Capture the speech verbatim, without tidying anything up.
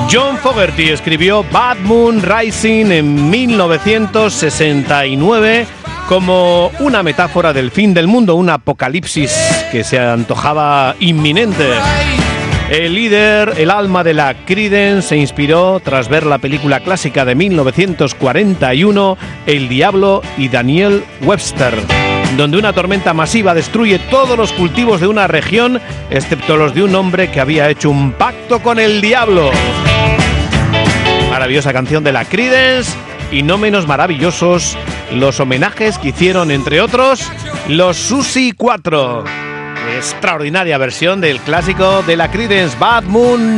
John Fogerty escribió Bad Moon Rising en mil novecientos sesenta y nueve como una metáfora del fin del mundo, un apocalipsis que se antojaba inminente. El líder, el alma de la Creedence, se inspiró tras ver la película clásica de mil novecientos cuarenta y uno, El Diablo y Daniel Webster, donde una tormenta masiva destruye todos los cultivos de una región, excepto los de un hombre que había hecho un pacto con el diablo. Maravillosa canción de la Creedence, y no menos maravillosos los homenajes que hicieron, entre otros, los Susi cuatro. Extraordinaria versión del clásico de la Creedence, Bad Moon